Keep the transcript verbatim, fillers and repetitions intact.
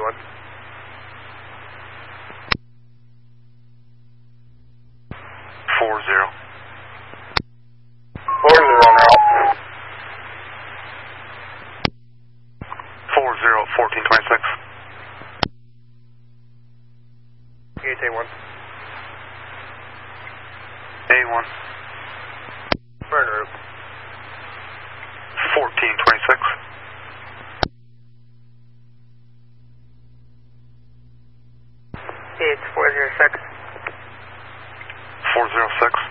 one. Four zero. Four zero now. Four zero, fourteen twenty-six. Gate A one. A one. Burn route. Fourteen twenty-six. It's four zero six. Four zero six.